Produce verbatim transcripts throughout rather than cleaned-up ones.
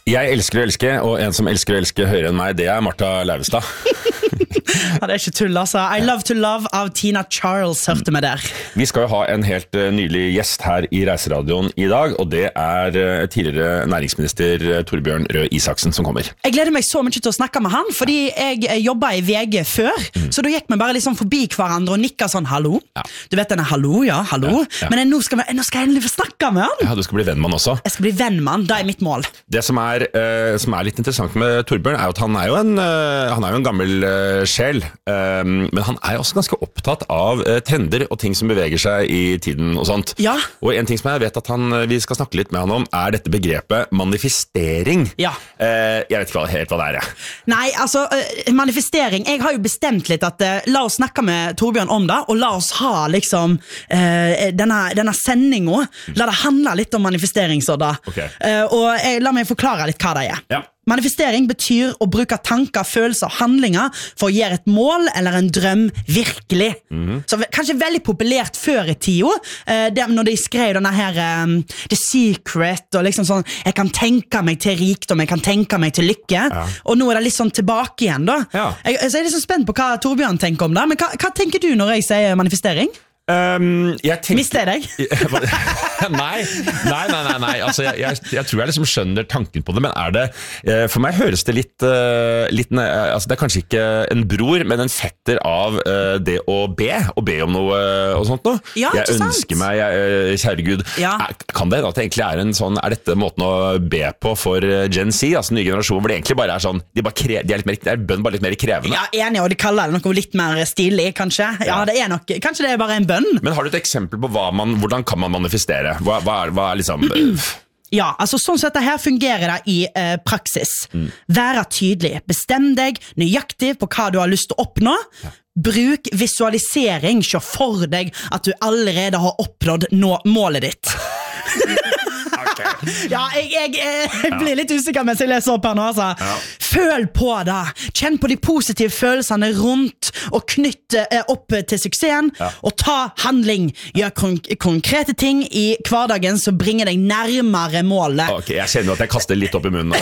Jeg elsker å elske, og en som elsker å elske høyere enn meg, det er Martha Leivestad. Ja, det er ikke tull, altså. I Love to Love av Tina Charles hørte meg der. Vi skal jo ha en helt uh, nylig gjest her i Reiseradioen i dag, og det er uh, tidligere næringsminister uh, Torbjørn Røe Isaksen som kommer. Jeg gleder meg så mye til å snakke med han, fordi jeg uh, jobbet i V G før, mm. så da gikk vi bare liksom forbi hverandre og nikket sånn, hallo. Ja. Du vet denne hallo, ja, hallo. Ja, ja. Men nå skal, vi, nå skal jeg endelig få snakke med han. Ja, du skal bli venn med han også. Jeg skal bli venn med han, det er mitt mål. Det som er, uh, som er litt interessant med Torbjørn er jo at han er jo en, uh, han er jo en gammel uh, sjel, uh, men han er også ganske opptatt av uh, trender og ting som beveger seg i tiden og sånt. Ja. Og en ting som jeg vet at han, vi skal snakke litt med han om, er dette begrepet manifestering. Ja. Uh, jeg vet ikke hva, helt hva det er. Ja. Nei, altså, uh, manifestering, jeg har jo bestemt litt at uh, la oss snakke med Torbjørn om det, og la oss ha liksom uh, denne, denne sendingen, la det handle litt om manifestering så da. Okay. Uh, og jeg, la meg forklare litt hva det er. Ja. Manifestering betyr å bruke tanker, følelser og handlinger for å gjøre et mål eller en drøm virkelig. Mm-hmm. Så kanskje veldig populært før i tida, uh, når de skrev denne her um, The Secret, og liksom sånn, jeg kan tenke meg til rikdom, jeg kan tenke meg til lykke, ja. Og nå er det litt sånn tilbake igjen da. Ja. Jeg, så jeg er litt sånn spent på hva Torbjørn tenker om det, men hva, hva tenker du når jeg sier manifestering? Um, jeg tenker... Mister jeg deg? nei, nei, nei, nei, nei. Altså, jeg, jeg, jeg tror jeg liksom skjønner tanken på det, men er det, for meg høres det litt, litt altså det er kanskje ikke en bror, men en fetter av det å be, og be om noe og sånt noe. Ja, jeg ønsker meg, jeg, kjære Gud, ja. er, kan det at det egentlig er en sånn, er dette måten å be på for Gen Z, altså nye generasjon, hvor det egentlig bare er sånn, de, bare kre, de er litt mer, er bønn bare litt mer krevende? Ja, enig, og de kaller det noe litt mer stilig, kanskje. Ja, ja. Det er nok, kanskje det er bare en bønn. Men har du et eksempel på hva man, hvordan kan man manifestere? Hva, hva, er, hva er liksom... Ja, altså sånn som dette her fungerer det i eh, praksis. Mm. Være tydelig, bestem deg nøyaktig på hva du har lyst til å oppnå. Ja. Bruk visualisering, se for deg at du allerede har oppnådd nå, målet ditt. Ja, jeg, jeg, jeg blir litt usikker mens jeg leser opp her nå, altså. Ja. Føl på det. Kjenn på de positive følelsene rundt, og knytt eh, opp til suksessen, ja. Og ta handling. Gjør konk konkrete ting i hverdagen som bringer deg nærmere målet. Ok, jeg kjenner at jeg kaster litt opp i munnen.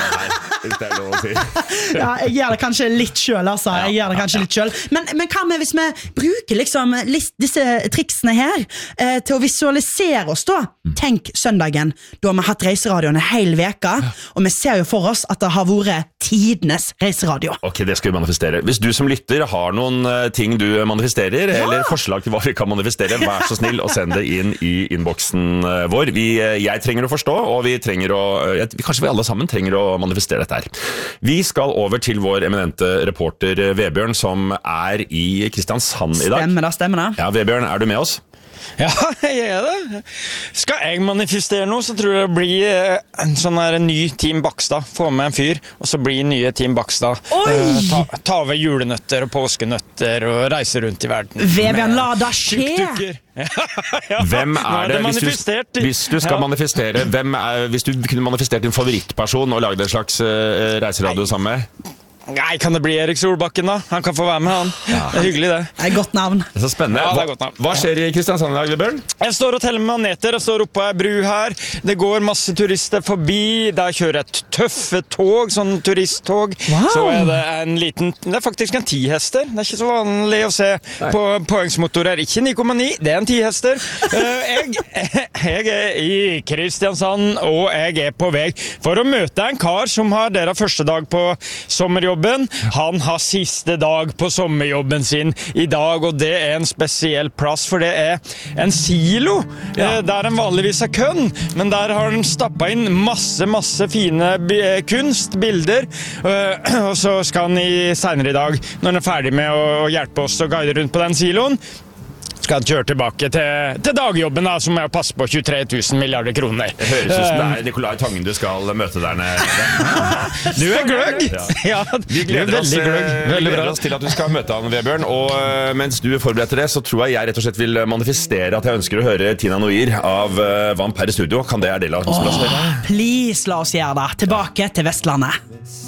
Hvis det er lov å si. Ja, jeg gjør det kanskje litt selv, altså. Jeg gjør det kanskje litt selv. Men, men hva med hvis vi bruker liksom disse triksene her eh, til å visualisere oss da? Tenk søndagen, da har vi hatt reiseradioen en hel veka, og vi ser jo for oss at det har vært tidenes reiseradio. Ok, det skal vi manifestere. Hvis du som lytter har noen uh, ting du manifesterer, ja. Eller forslag til hva vi kan manifestere, vær så snill og send det inn i innboksen uh, vår. Vi, uh, jeg trenger å forstå, og vi trenger å, uh, jeg, kanskje vi alle sammen trenger å manifestere dette her. Vi skal over til vår eminente reporter Vebjørn, som er i Kristiansand i dag. Stemmer da, stemmer da. Ja, Vebjørn, er du med oss? Ja, jeg er det. Skal jeg manifestere noe, så tror jeg det blir en sånn her ny Team Bakstad. Få med en fyr, og så blir nye Team Bakstad. Eh, ta, ta ved julenøtter og påskenøtter og reise rundt i verden. Vebjørn, la det skje! Ja, hvem er det, det hvis, du, hvis du skal ja. manifestere, hvem er, hvis du kunne manifestert din favorittperson og lagd en slags uh, reiseradio sammen med? Nei, kan det bli Erik Solbakken da? Han kan få være med han. Ja. Det er hyggelig det. Det er godt navn. Det er så spennende. Ja, det er godt navn. Hva skjer i Kristiansand i dag, Vebjørn? Jeg står og teller med maneter, jeg står oppe på ei bru her. Det går masse turister forbi, der kjører et tøffe tog, sånn turisttog. Wow. Så er det en liten, det er faktisk en ti-hester. Det er ikke så vanlig å se Nei. På påhengsmotorer. Ikke ni komma ni, det er en ti-hester. jeg, jeg er i Kristiansand, og jeg er på vei for å møte en kar som har deres første dag på sommerjobben. Han har siste dag på sommerjobben sin i dag, og det er en spesiell plass, for det er en silo ja. Der han vanligvis er kønn, men der har han stappet inn masse, masse fine kunst, bilder, og så skal han i, senere i dag, når han er ferdig med å hjelpe oss å guide rundt på den siloen, skal han kjøre tilbake til, til dagjobben da, som er å passe på tjuetre tusen milliarder kroner. Det høres ut som det er Nikolai Tangen du skal møte der nede. Du er gløgg! Ja, vi gleder oss, vi gleder oss til at du skal møte han, Vebjørn, og uh, mens du forbereder det, så tror jeg jeg rett og slett vil manifestere at jeg ønsker å høre Tina Noir av uh, Vamp her i studio. Kan det være del av Åh, please, la oss gjøre det. Tilbake til Vestlandet.